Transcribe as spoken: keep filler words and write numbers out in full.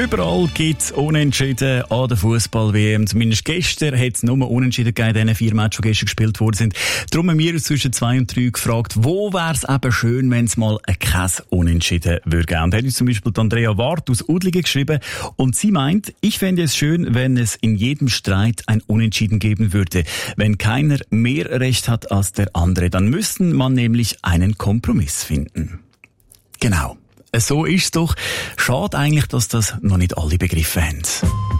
Überall gibt es Unentschieden an der Fußball-W M. Zumindest gestern hat es nur Unentschieden gegeben in diesen vier Matches, die gestern gespielt worden sind. Darum haben wir uns zwischen zwei und drei gefragt, wo wäre es eben schön, wenn es mal kein Unentschieden würde geben. Und hat uns zum Beispiel Andrea Wart aus Udlingen geschrieben. Und sie meint, ich fände es schön, wenn es in jedem Streit ein Unentschieden geben würde. Wenn keiner mehr Recht hat als der andere, dann müsste man nämlich einen Kompromiss finden. Genau. So ist es doch. Schade eigentlich, dass das noch nicht alle begriffen haben.